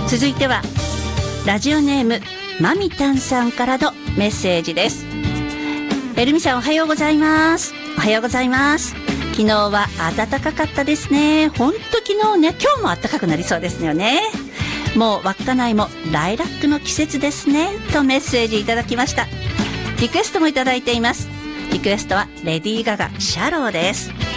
続いてはラジオネームまみたんさんからのメッセージです。エルミさん、おはようございます。おはようございます。昨日は暖かかったですね。ほんと昨日ね、今日も暖かくなりそうですよね。もう稚内もライラックの季節ですね、とメッセージいただきました。リクエストもいただいています。リクエストはレディー・ガガシャローです。